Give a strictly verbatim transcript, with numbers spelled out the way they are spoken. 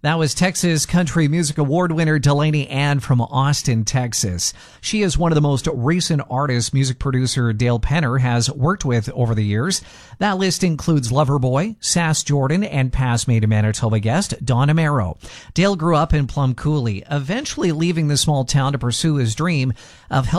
That was Texas Country Music Award winner Delaney Ann from Austin, Texas. She is one of the most recent artists music producer Dale Penner has worked with over the years. That list includes Loverboy, Sass Jordan, and past Made in Manitoba guest Don Amaro. Dale grew up in Plum Coulee, eventually leaving the small town to pursue his dream of helping